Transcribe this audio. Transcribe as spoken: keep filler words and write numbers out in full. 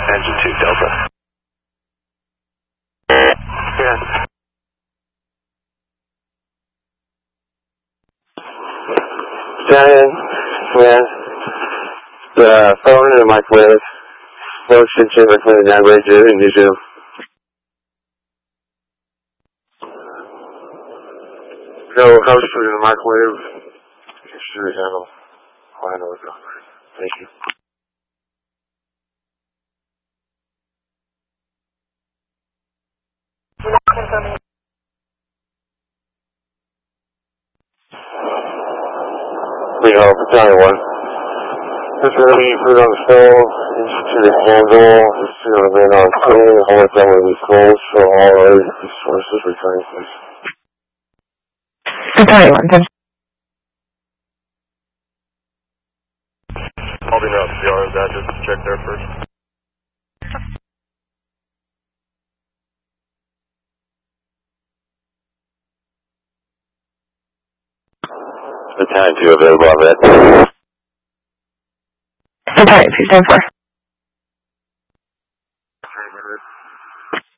Engine two Delta. Yeah. Giant, yeah. The phone and the microwave. Motion chamber cleaning down range in YouTube. No, house food in the microwave. Should handle. I know it's not. Thank you. We have battalion one. This is going to be put on the stove, institute a handle, this is going to be on clean, hold it down with these closed for all other resources returning please. Battalion one, ten. Holding up the R that just check there first. Battalion two available on that. Battalion two, ten four.